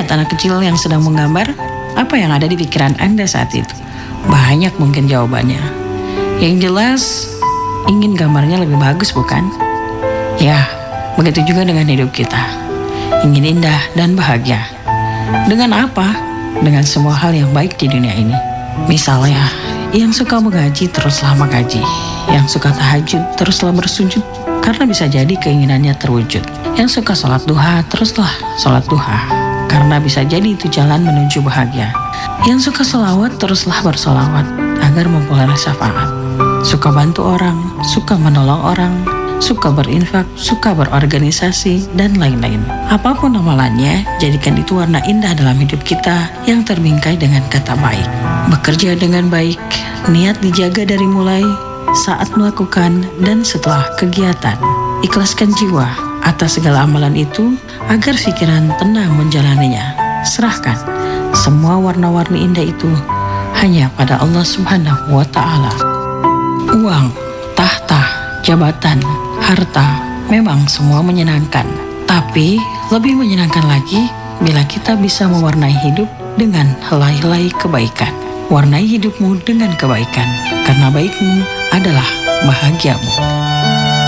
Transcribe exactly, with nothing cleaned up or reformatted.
Lihat anak kecil yang sedang menggambar, apa yang ada di pikiran Anda saat itu? Banyak mungkin jawabannya. Yang jelas, ingin gambarnya lebih bagus bukan? Ya, begitu juga dengan hidup kita. Ingin indah dan bahagia. Dengan apa? Dengan semua hal yang baik di dunia ini. Misalnya, yang suka mengaji teruslah mengaji. Yang suka tahajud teruslah bersujud, karena bisa jadi keinginannya terwujud. Yang suka sholat duha teruslah sholat duha, karena bisa jadi itu jalan menuju bahagia. Yang suka selawat teruslah bersolawat, agar memperoleh syafaat. Suka bantu orang, suka menolong orang, suka berinfak, suka berorganisasi, dan lain-lain. Apapun amalannya, jadikan itu warna indah dalam hidup kita yang terbingkai dengan kata baik. Bekerja dengan baik, niat dijaga dari mulai, saat melakukan, dan setelah kegiatan. Ikhlaskan jiwa atas segala amalan itu, agar pikiran tenang menjalaninya. Serahkan semua warna-warni indah itu hanya pada Allah Subhanahu wa Ta'ala. Uang, tahta, jabatan, harta, memang semua menyenangkan. Tapi lebih menyenangkan lagi bila kita bisa mewarnai hidup dengan helai-helai kebaikan. Warnai hidupmu dengan kebaikan, karena baikmu adalah bahagiamu.